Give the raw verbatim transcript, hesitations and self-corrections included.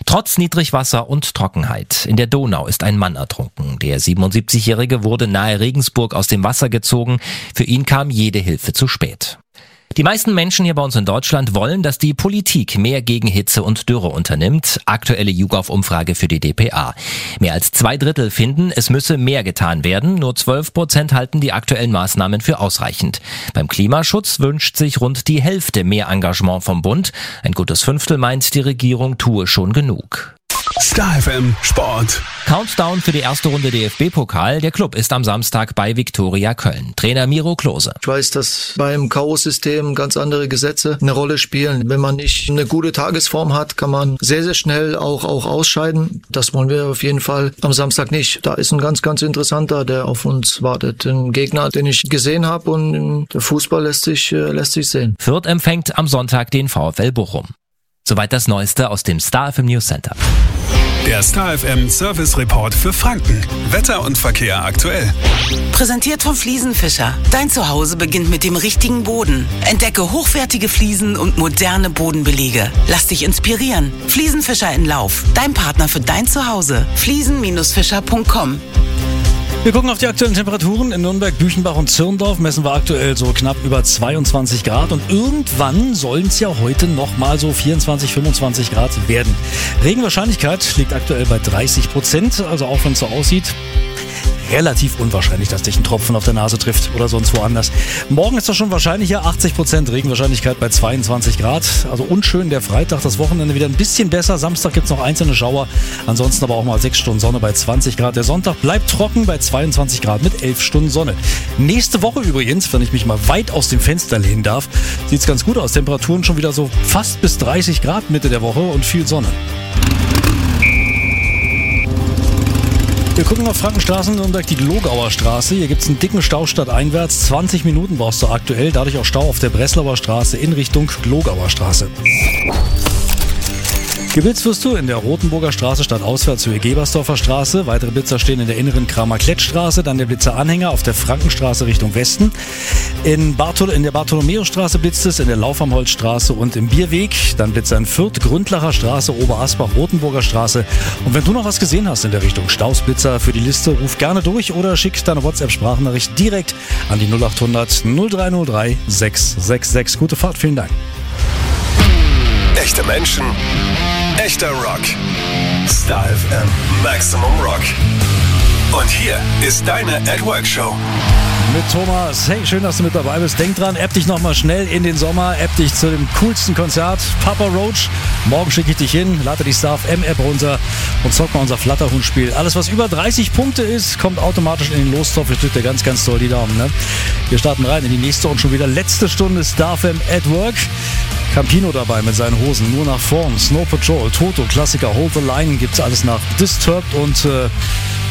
Trotz Niedrigwasser und Trockenheit. In der Donau ist ein Mann ertrunken. Der siebenundsiebzigjährige wurde nahe Regensburg aus dem Wasser gezogen. Für ihn kam jede Hilfe zu spät. Die meisten Menschen hier bei uns in Deutschland wollen, dass die Politik mehr gegen Hitze und Dürre unternimmt. Aktuelle YouGov-Umfrage für die d p a. Mehr als zwei Drittel finden, es müsse mehr getan werden. Nur zwölf Prozent halten die aktuellen Maßnahmen für ausreichend. Beim Klimaschutz wünscht sich rund die Hälfte mehr Engagement vom Bund. Ein gutes Fünftel meint, die Regierung tue schon genug. Star F M Sport. Countdown für die erste Runde D F B-Pokal. Der Club ist am Samstag bei Viktoria Köln. Trainer Miro Klose. Ich weiß, dass beim K O-System ganz andere Gesetze eine Rolle spielen. Wenn man nicht eine gute Tagesform hat, kann man sehr, sehr schnell auch, auch ausscheiden. Das wollen wir auf jeden Fall am Samstag nicht. Da ist ein ganz, ganz interessanter, der auf uns wartet. Ein Gegner, den ich gesehen habe, und der Fußball lässt sich, lässt sich sehen. Fürth empfängt am Sonntag den VfL Bochum. Soweit das Neueste aus dem Star F M News Center. Der Star F M Service Report für Franken. Wetter und Verkehr aktuell. Präsentiert vom Fliesenfischer. Dein Zuhause beginnt mit dem richtigen Boden. Entdecke hochwertige Fliesen und moderne Bodenbelege. Lass dich inspirieren. Fliesenfischer in Lauf. Dein Partner für dein Zuhause. fliesen Fischer punkt com. Wir gucken auf die aktuellen Temperaturen. In Nürnberg, Büchenbach und Zirndorf messen wir aktuell so knapp über zweiundzwanzig Grad. Und irgendwann sollen es ja heute noch mal so vierundzwanzig, fünfundzwanzig Grad werden. Regenwahrscheinlichkeit liegt aktuell bei dreißig Prozent. Also auch wenn es so aussieht, relativ unwahrscheinlich, dass dich ein Tropfen auf der Nase trifft oder sonst woanders. Morgen ist das schon wahrscheinlicher, achtzig Prozent Regenwahrscheinlichkeit bei zweiundzwanzig Grad. Also unschön der Freitag, das Wochenende wieder ein bisschen besser. Samstag gibt es noch einzelne Schauer, ansonsten aber auch mal sechs Stunden Sonne bei zwanzig Grad. Der Sonntag bleibt trocken bei zweiundzwanzig Grad mit elf Stunden Sonne. Nächste Woche übrigens, wenn ich mich mal weit aus dem Fenster lehnen darf, sieht es ganz gut aus. Temperaturen schon wieder so fast bis dreißig Grad Mitte der Woche und viel Sonne. Wir gucken auf Frankenstraßen, Nürnberg, die Glogauer Straße. Hier gibt es einen dicken Stau stadteinwärts. zwanzig Minuten brauchst du aktuell. Dadurch auch Stau auf der Breslauer Straße in Richtung Glogauer Straße. Geblitzt wirst du in der Rotenburger Straße stadtauswärts Höhe Gebersdorfer Straße. Weitere Blitzer stehen in der inneren Kramer-Klett-Straße. Dann der Blitzeranhänger auf der Frankenstraße Richtung Westen. In, Barthol- in der Bartholomäusstraße blitzt es, in der Laufamholzstraße und im Bierweg. Dann Blitzer in Fürth, Gründlacher Straße, Oberasbach, Rotenburger Straße. Und wenn du noch was gesehen hast in der Richtung Stausblitzer für die Liste, ruf gerne durch oder schick deine WhatsApp-Sprachnachricht direkt an die null achthundert null drei null drei sechs sechs sechs. Gute Fahrt, vielen Dank. Echte Menschen, echter Rock. Star F M Maximum Rock. Und hier ist deine At Work Show. Mit Thomas. Hey, schön, dass du mit dabei bist. Denk dran, app dich nochmal schnell in den Sommer. App dich zu dem coolsten Konzert. Papa Roach. Morgen schicke ich dich hin. Lade die Star F M App runter und zock mal unser Flatterhund-Spiel. Alles, was über dreißig Punkte ist, kommt automatisch in den Lostopf. Ich drücke dir ganz, ganz doll die Daumen. Ne? Wir starten rein in die nächste und schon wieder letzte Stunde Star F M at Work. Campino dabei mit seinen Hosen. Nur nach vorn. Snow Patrol, Toto, Klassiker, Hold the Line. Gibt's alles nach Disturbed und äh,